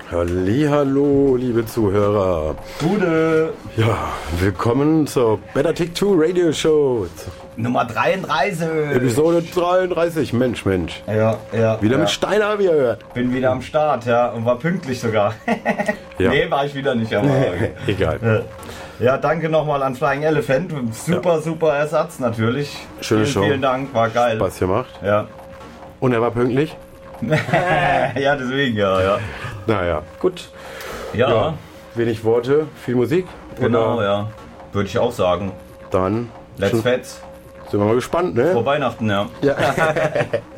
Hallihallo, liebe Zuhörer. Gute. Ja, willkommen zur Better Take 2 Radio Show. Nummer 33. Episode 33. Mensch. Ja. Wieder mit Steiner, wie ihr hört. Bin wieder am Start, ja, und war pünktlich sogar. Ja. Nee, war ich wieder nicht, aber Egal. Ja, danke nochmal an Flying Elephant. Super Ersatz natürlich. Schöne Show. Vielen Dank, war geil. Spaß gemacht. Ja. Und er war pünktlich? Ja, deswegen, ja. Naja, gut. Ja, Wenig Worte, viel Musik. genau, Oder ja. Würde ich auch sagen. Dann Let's Fetz. sind wir mal gespannt, ne? Vor Weihnachten, ja. Ja.